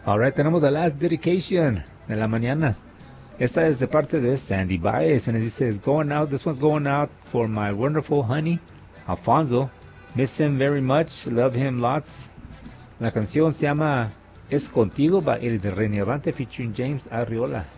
Alright, tenemos the last dedication de la mañana. Esta es de parte de Sandy Baez, and it says, this one's going out for my wonderful honey, Alfonso. Miss him very much, love him lots. La canción se llama Es Contigo by El Renegante featuring James Arriola.